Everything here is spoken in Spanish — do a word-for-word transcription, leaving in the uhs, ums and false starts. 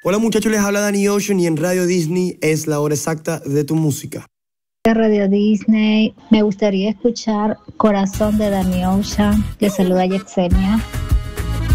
Hola muchachos, les habla Danny Ocean y en Radio Disney es la hora exacta de tu música. Radio Disney, me gustaría escuchar Corazón de Danny Ocean, que saluda a Yexenia.